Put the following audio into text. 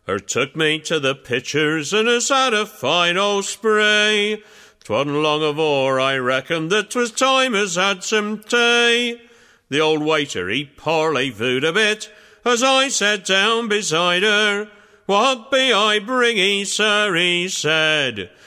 Her took me to the pitchers and us had a fine old spray. 'Twasn't long afore I reckoned that 'twas time as had some tay. The old waiter he parley-vooed a bit as I sat down beside her. "What be I bringing, sir?" he said.